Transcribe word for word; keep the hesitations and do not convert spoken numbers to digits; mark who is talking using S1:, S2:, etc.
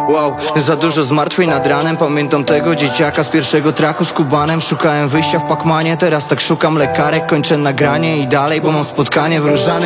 S1: Wow, za dużo zmartwień nad ranem. Pamiętam tego dzieciaka z pierwszego traku z Kubanem. Szukałem wyjścia w Pacmanie, teraz tak szukam lekarek. Kończę nagranie i dalej, bo mam spotkanie w Różanym.